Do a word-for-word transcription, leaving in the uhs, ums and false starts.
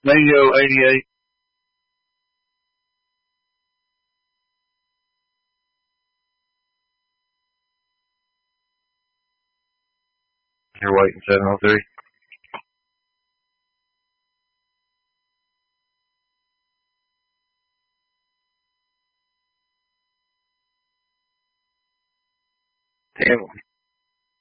Mango eighty-eight. You're waiting seven oh three. Damn.